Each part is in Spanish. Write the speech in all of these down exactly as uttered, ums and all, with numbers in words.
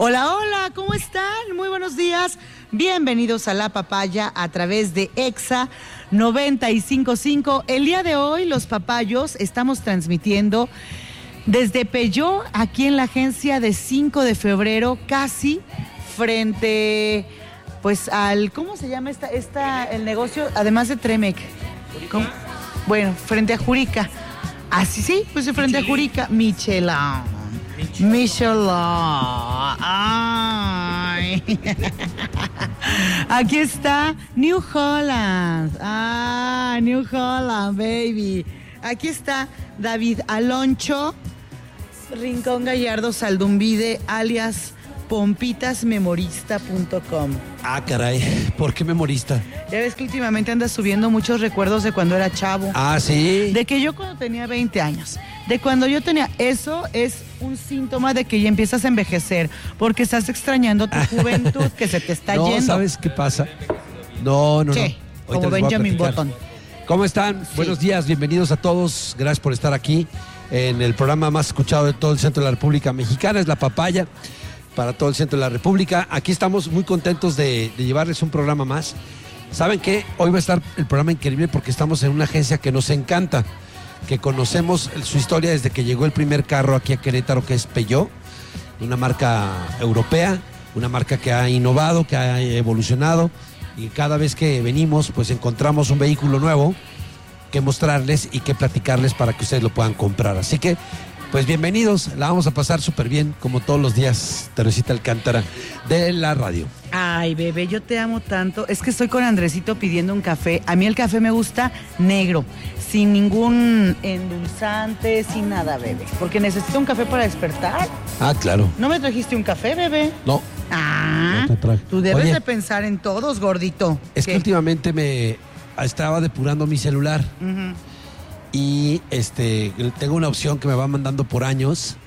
Hola, hola, ¿cómo están? Muy buenos días. Bienvenidos a La Papaya a través de Exa noventa y cinco punto cinco. El día de hoy, los papayos, estamos transmitiendo desde Peugeot, aquí en la agencia de cinco de febrero, casi frente, pues, al, ¿cómo se llama esta, esta el negocio? Además de Tremec. ¿Cómo? Bueno, frente a Jurica. Así sí, pues frente a Jurica. Michelin. Michelin. Ay. Aquí está New Holland. Ah, New Holland, baby. Aquí está David Aloncho, Rincón Gallardo Saldumbide, alias pompitas memorista punto com. Ah, caray, ¿por qué memorista? Ya ves que últimamente andas subiendo muchos recuerdos de cuando era chavo. Ah, ¿sí? De que yo cuando tenía veinte años, de cuando yo tenía... Eso es un síntoma de que ya empiezas a envejecer, porque estás extrañando tu juventud, que se te está no, yendo. ¿sabes qué pasa? No, no, ¿Qué? no. Como Benjamin Button. ¿Cómo están? Sí. Buenos días, bienvenidos a todos. Gracias por estar aquí en el programa más escuchado de todo el centro de la República Mexicana, es La Papaya, para todo el centro de la República. Aquí estamos muy contentos de, de llevarles un programa más. ¿Saben qué? Hoy va a estar el programa increíble porque estamos en una agencia que nos encanta, que conocemos su historia desde que llegó el primer carro aquí a Querétaro, que es Peugeot, una marca europea, una marca que ha innovado, que ha evolucionado, y cada vez que venimos pues encontramos un vehículo nuevo que mostrarles y que platicarles para que ustedes lo puedan comprar. Así que pues bienvenidos, la vamos a pasar súper bien, como todos los días, Teresita Alcántara, de la radio. Ay, bebé, yo te amo tanto. Es que estoy con Andresito pidiendo un café. A mí el café me gusta negro, sin ningún endulzante, sin nada, bebé. Porque necesito un café para despertar. Ah, claro. ¿No me trajiste un café, bebé? No. Ah, no te traje. Tú debes Oye, de pensar en todos, gordito. Es ¿Qué? que últimamente me estaba depurando mi celular. Uh-huh. Y este tengo una opción que me va mandando por años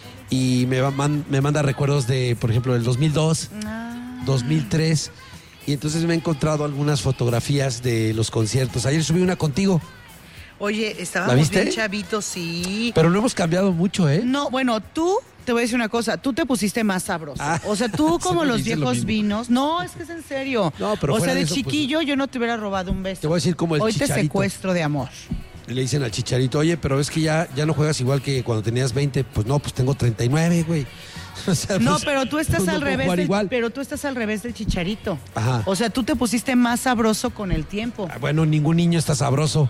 y me, va, man, me manda recuerdos de, por ejemplo, del dos mil dos, ah. dos mil tres, y entonces me he encontrado algunas fotografías de los conciertos. Ayer subí una contigo. Oye, estábamos bien chavitos, sí. Pero no hemos cambiado mucho, ¿eh? No, bueno, tú, te voy a decir una cosa, tú te pusiste más sabroso. Ah, o sea, tú como los viejos vinos. No, es que es en serio. No, pero o sea, de, de eso, chiquillo pues, yo no te hubiera robado un beso. Te voy a decir como el Hoy Chicharito. Hoy te secuestro de amor. Le dicen al Chicharito, oye, pero es que ya, ya no juegas igual que cuando tenías veinte. Pues no, pues tengo treinta y nueve, güey. O sea, no, pues, pero tú estás pues al no revés del, igual. pero tú estás al revés del Chicharito. Ajá. O sea, tú te pusiste más sabroso con el tiempo. Ah, bueno, ningún niño está sabroso.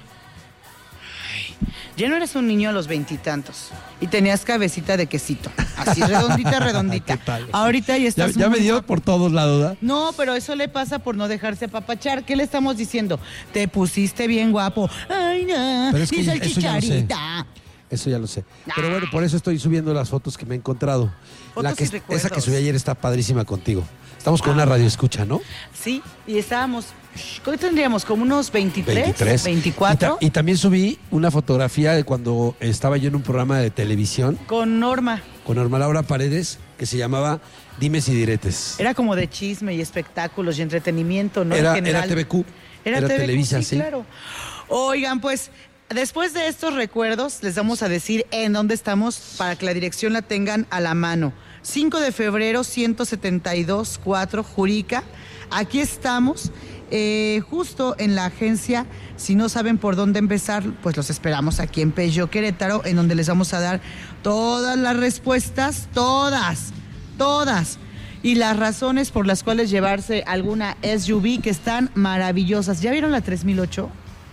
Ay, ya no eres un niño a los veintitantos y tenías cabecita de quesito, así redondita, redondita. ¿Qué tal? Ahorita ya estás. Ya, ya me dio guapo. por todos lados, ¿eh? No, pero eso le pasa por no dejarse apapachar. ¿Qué le estamos diciendo? Te pusiste bien guapo. Ay, no. Pero es que dice el eso Chicharita. Ya lo sé. Eso ya lo sé. Pero bueno, por eso estoy subiendo las fotos que me he encontrado. Fotos La que, y recuerdos. esa que subí ayer está padrísima contigo. Estamos con ah. una radio escucha, ¿no? Sí, y estábamos, ¿hoy tendríamos como unos veintitrés, veintitrés. veinticuatro? Y, ta- y también subí una fotografía de cuando estaba yo en un programa de televisión. Con Norma. Con Norma Laura Paredes, que se llamaba Dimes y Diretes. Era como de chisme y espectáculos y entretenimiento, ¿no? Era, en era T V Q. Era, era T V Q, Televisa, sí, sí. Claro. Oigan, pues, después de estos recuerdos, les vamos a decir en dónde estamos para que la dirección la tengan a la mano. cinco de febrero, ciento setenta y dos, cuatro, Jurica. Aquí estamos, eh, justo en la agencia. Si no saben por dónde empezar, pues los esperamos aquí en Peugeot Querétaro, en donde les vamos a dar todas las respuestas, todas, todas. Y las razones por las cuales llevarse alguna S U V que están maravillosas. ¿Ya vieron la tres mil ocho?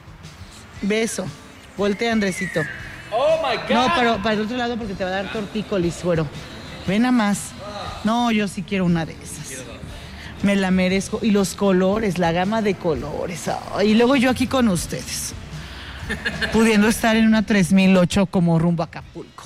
Beso. Voltea, Andresito. Oh my God. No, pero para el otro lado porque te va a dar tortícolis, suero. Ven a más. No, yo sí quiero una de esas. Me la merezco. Y los colores, la gama de colores. Oh, y luego yo aquí con ustedes. Pudiendo estar en una tres mil ocho como rumbo a Acapulco.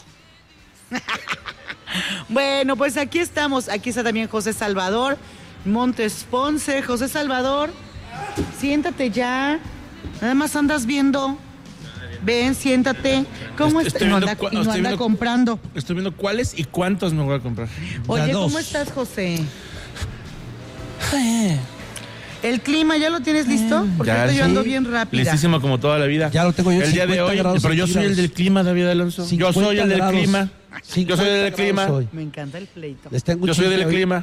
Bueno, pues aquí estamos. Aquí está también José Salvador Montes Ponce. José Salvador, siéntate ya. Nada más andas viendo. Ven, siéntate. ¿Cómo estás? No anda, cua- y no estoy anda viendo- comprando. Estoy viendo cuáles y cuántos me voy a comprar. Oye, Ya dos. ¿cómo estás, José? ¿El clima ya lo tienes listo? Porque Ya, ahorita yo sí. ando bien rápida. Listísimo como toda la vida. Ya lo tengo yo en El día de cincuenta hoy, grados pero yo soy el centígrados. del clima, David Alonso. Yo cincuenta soy el del grados. clima. Yo soy del clima. Soy. Me encanta el pleito. Les tengo un Yo soy chisme del hoy. clima.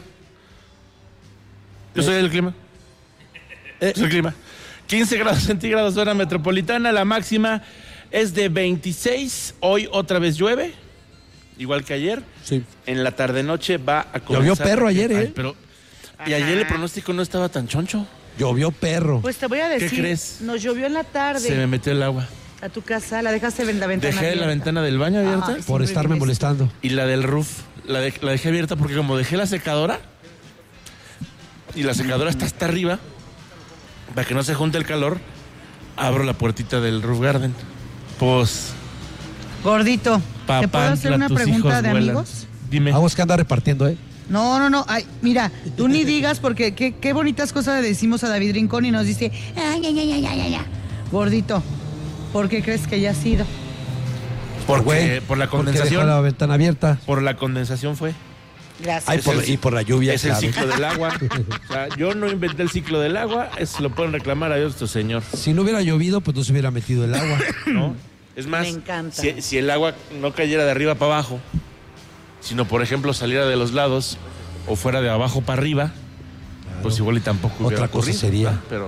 Yo soy del clima. Eh, Soy el clima. quince grados centígrados zona metropolitana. La máxima es de veintiséis. Hoy otra vez llueve. Igual que ayer. Sí. En la tarde-noche va a comenzar. Llovió perro ayer, ¿eh? Ay, pero... Y ayer el pronóstico no estaba tan choncho. Llovió perro. Pues te voy a decir. ¿Qué crees? Nos llovió en la tarde. Se me metió el agua. A tu casa, la dejaste en la ventana Dejé abierta. la ventana del baño abierta. Ay, por siempre estarme vienes. molestando. Y la del roof la, de- la dejé abierta porque como dejé la secadora y la secadora está hasta arriba, para que no se junte el calor, abro la puertita del roof garden. Pues, Gordito, ¿te puedo hacer papantla, una tus pregunta hijos de vuelan. amigos? Dime. Vamos que anda repartiendo, ¿eh? No, no, no. Ay, mira, tú ni digas porque qué, qué bonitas cosas le decimos a David Rincón y nos dice, ay, ay, ay, ay, ay, ay, ay. Gordito, ¿por qué crees que ya ha sido? Porque, Güey, por la porque dejó condensación. la ventana abierta. Por la condensación fue. Gracias. Ay, Es por- el- y por la lluvia, Es claro. el ciclo del agua. O sea, yo no inventé el ciclo del agua. Eso lo pueden reclamar a Dios, tu señor. Si no hubiera llovido, pues no se hubiera metido el agua. ¿No? Es más, Me encanta. Si, si el agua no cayera de arriba para abajo, sino por ejemplo saliera de los lados o fuera de abajo para arriba, pues igual y tampoco hubiera Otra cosa ocurrido, sería. ¿verdad? Pero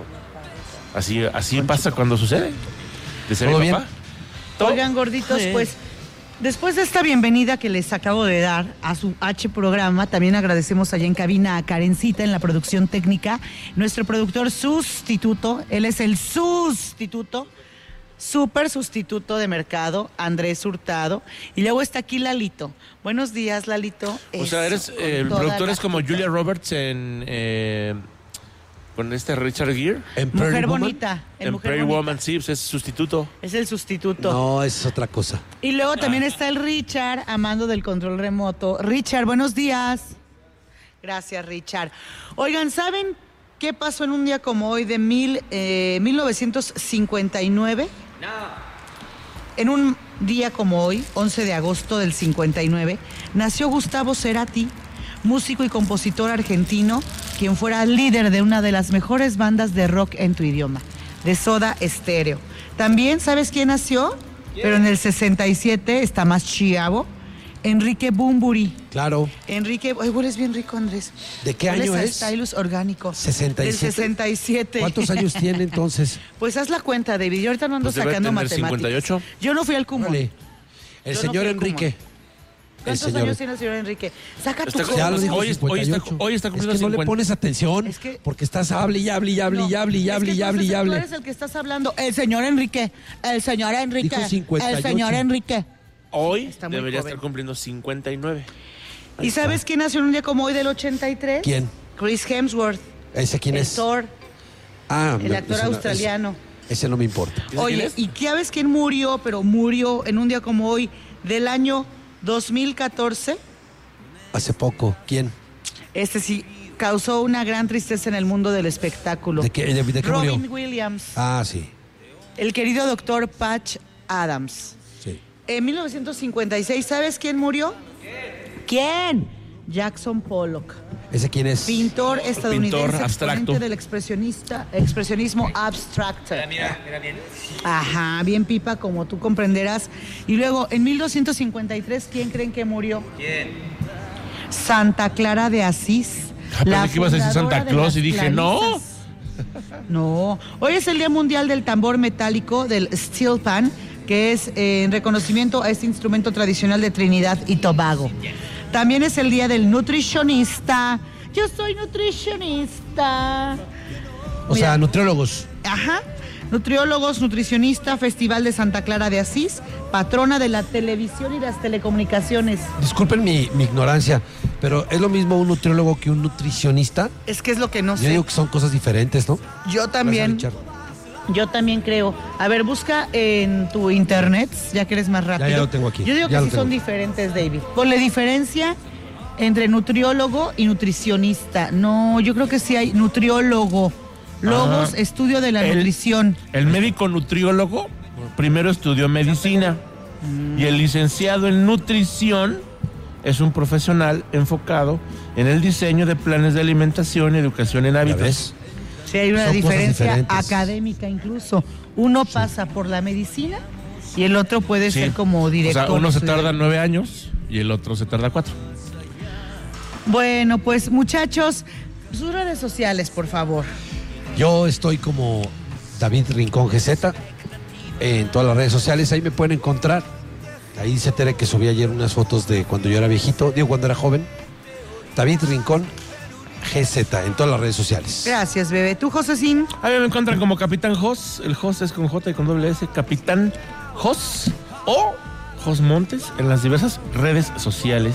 así, así pasa cuando sucede. Decía ¿Todo mi bien? papá. Todo- Oigan, gorditos, Bien. pues después de esta bienvenida que les acabo de dar a su H programa, también agradecemos allá en cabina a Karencita en la producción técnica, nuestro productor sustituto, él es el sustituto, súper sustituto de mercado, Andrés Hurtado, y luego está aquí Lalito. Buenos días, Lalito. O sea, eres, Eso, eh, con el toda productor la es como actitud. Julia Roberts en eh, con este Richard Gere. En Prairie Mujer Woman. bonita, el En mujer Prairie bonita. Woman, sí, pues es sustituto. Es el sustituto. No, es otra cosa. Y luego también está el Richard, amando del control remoto. Richard, buenos días. Gracias, Richard. Oigan, ¿saben qué pasó en un día como hoy de mil, eh, mil novecientos cincuenta y nueve? No. En un día como hoy, once de agosto del cincuenta y nueve, nació Gustavo Cerati, músico y compositor argentino, quien fuera líder de una de las mejores bandas de rock en tu idioma, de Soda Stereo. También, ¿sabes quién nació? Pero en el sesenta y siete, está más chiavo, Enrique Bunbury. Claro. Enrique, ay, hueles bien rico, Andrés. ¿De qué Hueles año a es? Stylus orgánico. ¿sesenta y siete? Del sesenta y siete. ¿Cuántos años tiene entonces? Pues haz la cuenta, David. Yo ahorita no ando Pues debe sacando tener matemáticas. cincuenta y ocho. Yo no fui al cumón. Órale. El Yo no señor fui al Enrique. Cumón. El ¿Cuántos señor. años tiene el señor Enrique? Saca tu Está codo. Ya lo dijo, Hoy es- hoy está- cincuenta y ocho. hoy está Es cumpliendo que no le cincuenta. pones atención, Es que- porque estás hable y hable y hable y No, hable y es hable que y hable y entonces hable. Tú eres el que estás hablando. El señor Enrique. El señor Enrique. Dijo cincuenta y ocho. El señor Enrique. Hoy Está muy debería joven. estar cumpliendo cincuenta y nueve. ¿Y sabes quién nació en un día como hoy del ochenta y tres? ¿Quién? Chris Hemsworth. ¿Ese quién el es? Thor, Ah, el no, actor ese no- australiano. Ese, ese no me importa. quién Oye, es? ¿y qué sabes quién murió? Pero murió en un día como hoy del año dos mil catorce. Hace poco. ¿Quién? Este sí causó una gran tristeza en el mundo del espectáculo. ¿De qué, de, de qué Robin murió? Williams, Ah, sí. el querido doctor Patch Adams. Sí. En mil novecientos cincuenta y seis, ¿sabes quién murió? ¿Quién? Jackson Pollock, ¿Ese quién es? pintor estadounidense, Pintor abstracto. exponente del expresionista, expresionismo abstracto. Mira, mira bien. Ajá, bien pipa, como tú comprenderás. Y luego, en mil doscientos cincuenta y tres, ¿quién creen que murió? ¿Quién? Santa Clara de Asís. Ah, pensé que ibas a decir fundadora Santa de Claus las y dije, no. clarisas. No. Hoy es el Día Mundial del Tambor Metálico, del Steel Pan, que es eh, en reconocimiento a este instrumento tradicional de Trinidad y Tobago. También es el Día del Nutricionista. Yo soy nutricionista. O Mira. sea, nutriólogos. Ajá. Nutriólogos, nutricionista, Festival de Santa Clara de Asís, patrona de la televisión y las telecomunicaciones. Disculpen mi, mi ignorancia, pero ¿es lo mismo un nutriólogo que un nutricionista? Es que es lo que no Yo sé. digo que son cosas diferentes, ¿no? Yo también. Gracias, Richard. Yo también creo. A ver, busca en tu internet, ya que eres más rápido. ya lo tengo aquí, Yo digo ya que lo sí son tengo. diferentes, David. Ponle diferencia entre nutriólogo y nutricionista. No, yo creo que sí hay nutriólogo. Logos, Ah. estudio de la El- nutrición. El médico nutriólogo primero estudió medicina y el licenciado en nutrición es un profesional enfocado en el diseño de planes de alimentación y educación en ¿Ya hábitos. ves? Sí, hay una Son cosas diferencia diferentes. académica incluso. Uno pasa por la medicina y el otro puede Sí. ser como O director. sea, uno se estudiante. tarda nueve años y el otro se tarda cuatro. Bueno, pues muchachos, sus redes sociales, por favor. Yo estoy como David Rincón G Z en todas las redes sociales, ahí me pueden encontrar. Ahí se enteré que subí ayer unas fotos de cuando yo era viejito, digo cuando era joven. David Rincón G Z en todas las redes sociales. Gracias, bebé. ¿Tú, Josecín? A mí me encuentran como Capitán Jos, el Jos es con J y con doble S, Capitán Jos o Jos Montes en las diversas redes sociales.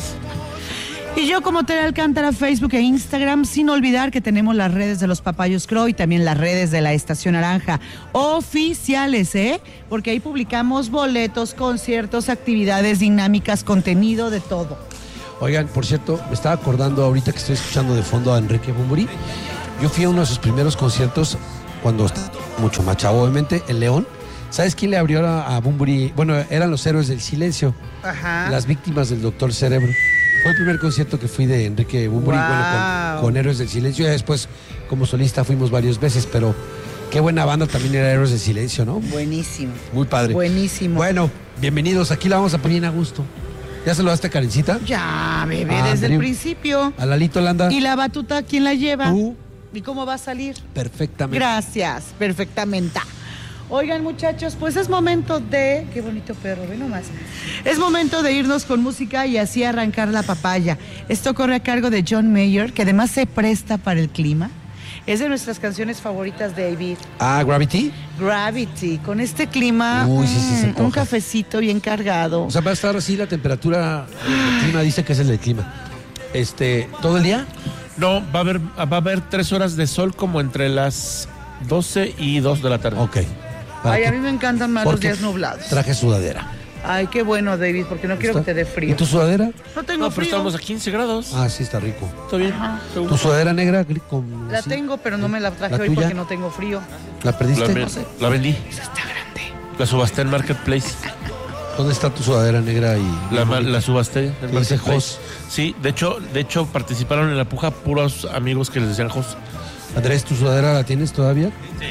Y yo como Tere Alcántara, Facebook e Instagram, sin olvidar que tenemos las redes de los Papayos Crow y también las redes de la Estación Naranja, oficiales, ¿eh? Porque ahí publicamos boletos, conciertos, actividades dinámicas, contenido, de todo. Oigan, por cierto, me estaba acordando ahorita que estoy escuchando de fondo a Enrique Bunbury. Yo fui a uno de sus primeros conciertos cuando estaba mucho más chavo, obviamente, en León. ¿Sabes quién le abrió a, a Bunbury? Bueno, eran los Héroes del Silencio. Ajá. Las víctimas del Doctor Cerebro. Fue el primer concierto que fui de Enrique Bunbury, wow. bueno, con, con Héroes del Silencio. Y después, como solista, fuimos varias veces, pero qué buena banda también era Héroes del Silencio, ¿no? Buenísimo. Muy padre. Buenísimo. Bueno, bienvenidos. Aquí la vamos a poner bien a gusto. ¿Ya se lo daste a Karencita? Ya, bebé, Ah, desde Andrew. el principio. A Lalito Landa. ¿Y la batuta quién la lleva? Tú. ¿Y cómo va a salir? Perfectamente. Gracias, perfectamente. Oigan, muchachos, pues es momento de... Qué bonito perro, ve nomás. Es momento de irnos con música y así arrancar la papaya. Esto corre a cargo de John Mayer, que además se presta para el clima. Es de nuestras canciones favoritas de David. Ah, Gravity. Gravity, con este clima, Uy, sí, sí, se mm, un antoja. cafecito bien cargado. O sea, va a estar así la temperatura. El clima dice que es el del clima. Este, ¿todo el día? No, va a haber, va a haber tres horas de sol como entre las doce y dos de la tarde. Ok. ¿Para Ay, qué? a mí me encantan más los Porque días nublados. Traje sudadera. Ay, qué bueno, David, porque no quiero que te dé frío. ¿Y tu sudadera? No tengo No, pero frío. estamos a quince grados. Ah, sí, está rico. ¿Todo bien? Ajá. ¿Tu sudadera negra? gri- Con, La así? tengo, pero no me la traje ¿La hoy tuya? porque no tengo frío. ¿La perdiste? La, la vendí. Esa está grande. La subasté en Marketplace. ¿Dónde está tu sudadera negra y La, ma- la subasté en ¿Qué dice Marketplace. Jos? Sí, de hecho, de hecho participaron en la puja puros amigos que les decían Jos. Andrés, ¿tu sudadera la tienes todavía? Sí.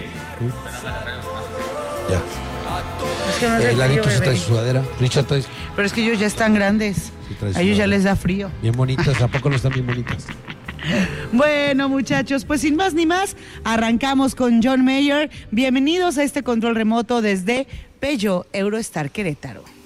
Ya. Es que no es de El frío, Ladito sí bebé. trae su sudadera. Richard trae Pero es que ellos ya están grandes. Sí, trae A ellos ya sudadera. les da frío. bien bonitas. ¿A poco no están bien bonitas? Bueno, muchachos, pues sin más ni más, arrancamos con John Mayer. Bienvenidos a este control remoto desde Pello Eurostar Querétaro.